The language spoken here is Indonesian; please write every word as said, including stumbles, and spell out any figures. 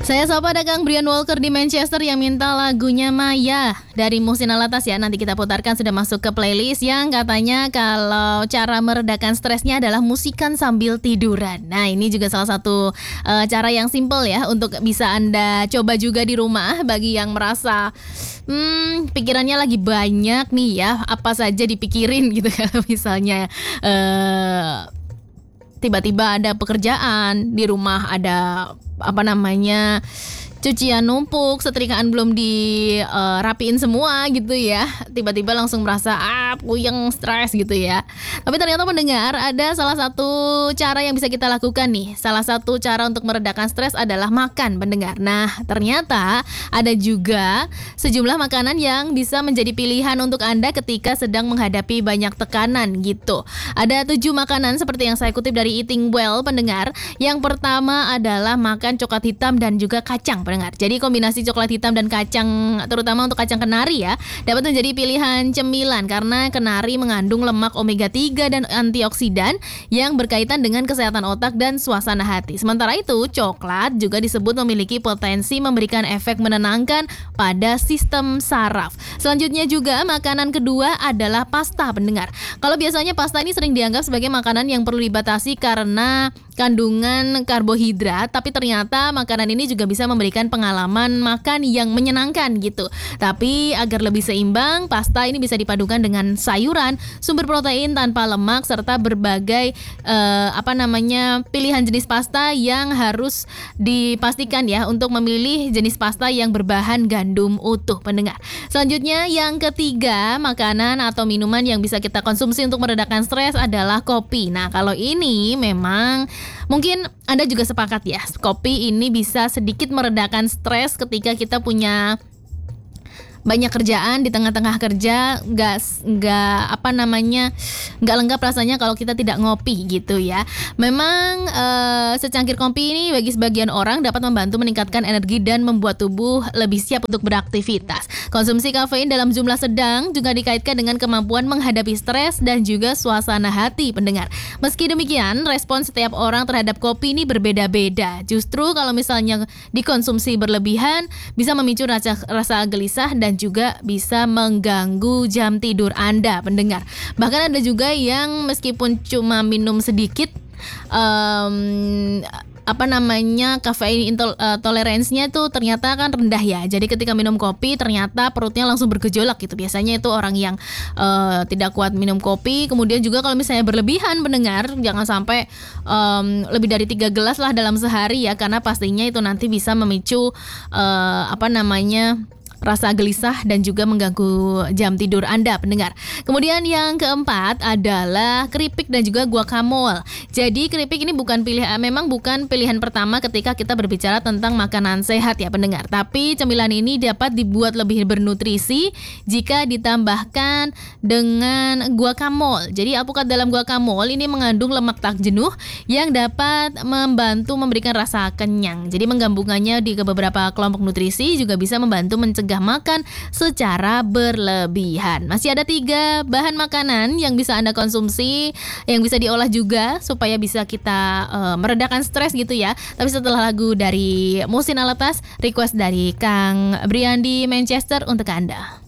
Saya sapa ada Kang Brian Walker di Manchester yang minta lagunya Maya dari Muhsin Alatas ya. Nanti kita putarkan, sudah masuk ke playlist yang katanya kalau cara meredakan stresnya adalah musikan sambil tiduran. Nah, ini juga salah satu uh, cara yang simple ya untuk bisa Anda coba juga di rumah bagi yang merasa hmm, pikirannya lagi banyak nih ya, apa saja dipikirin gitu kalau misalnya uh, tiba-tiba ada pekerjaan di rumah, ada apa namanya cucian numpuk, setrikaan belum dirapiin uh, semua gitu ya, tiba-tiba langsung merasa ah puyeng, stres gitu ya. Tapi ternyata mendengar ada salah satu cara yang bisa kita lakukan nih. Salah satu cara untuk meredakan stres adalah makan, pendengar. Nah, ternyata ada juga sejumlah makanan yang bisa menjadi pilihan untuk Anda ketika sedang menghadapi banyak tekanan gitu. Ada tujuh makanan seperti yang saya kutip dari Eating Well, pendengar. Yang pertama adalah makan coklat hitam dan juga kacang, pendengar. Jadi kombinasi coklat hitam dan kacang, terutama untuk kacang kenari ya, dapat menjadi pilihan cemilan karena kenari mengandung lemak omega tiga dan antioksidan yang berkaitan dengan kesehatan otak dan suasana hati. Sementara itu, coklat juga disebut memiliki potensi memberikan efek menenangkan pada sistem saraf. Selanjutnya juga makanan kedua adalah pasta, pendengar. Kalau biasanya pasta ini sering dianggap sebagai makanan yang perlu dibatasi karena kandungan karbohidrat, tapi ternyata makanan ini juga bisa memberikan pengalaman makan yang menyenangkan gitu. Tapi agar lebih seimbang, pasta ini bisa dipadukan dengan sayuran, sumber protein tanpa lemak, serta berbagai eh, apa namanya pilihan jenis pasta yang harus dipastikan ya untuk memilih jenis pasta yang berbahan gandum utuh, pendengar. Selanjutnya yang ketiga, makanan atau minuman yang bisa kita konsumsi untuk meredakan stres adalah kopi. Nah, kalau ini memang mungkin Anda juga sepakat ya, kopi ini bisa sedikit meredakan stres ketika kita punya banyak kerjaan, di tengah-tengah kerja nggak nggak apa namanya nggak lengkap rasanya kalau kita tidak ngopi gitu ya. Memang uh, secangkir kopi ini bagi sebagian orang dapat membantu meningkatkan energi dan membuat tubuh lebih siap untuk beraktivitas. Konsumsi kafein dalam jumlah sedang juga dikaitkan dengan kemampuan menghadapi stres dan juga suasana hati, pendengar. Meski demikian, respon setiap orang terhadap kopi ini berbeda-beda. Justru kalau misalnya dikonsumsi berlebihan bisa memicu rasa, rasa gelisah dan juga bisa mengganggu jam tidur Anda, pendengar. Bahkan ada juga yang meskipun cuma minum sedikit, um, apa namanya kafein intol, uh, toleransinya itu ternyata kan rendah ya. Jadi ketika minum kopi ternyata perutnya langsung bergejolak gitu. Biasanya itu orang yang uh, tidak kuat minum kopi. Kemudian juga kalau misalnya berlebihan, pendengar, jangan sampai um, lebih dari tiga gelas lah dalam sehari ya, karena pastinya itu nanti bisa memicu uh, apa namanya rasa gelisah dan juga mengganggu jam tidur Anda, pendengar. Kemudian yang keempat adalah keripik dan juga guacamole. Jadi keripik ini bukan pilihan, memang bukan pilihan pertama ketika kita berbicara tentang makanan sehat ya, pendengar. Tapi cemilan ini dapat dibuat lebih bernutrisi jika ditambahkan dengan guacamole. Jadi alpukat dalam guacamole ini mengandung lemak tak jenuh yang dapat membantu memberikan rasa kenyang. Jadi menggabungkannya di beberapa kelompok nutrisi juga bisa membantu mencegah makan secara berlebihan. Masih ada tiga bahan makanan yang bisa Anda konsumsi, yang bisa diolah juga supaya bisa kita uh, meredakan stres gitu ya. Tapi setelah lagu dari Muhsin Alatas, request dari Kang Brian di Manchester untuk Anda.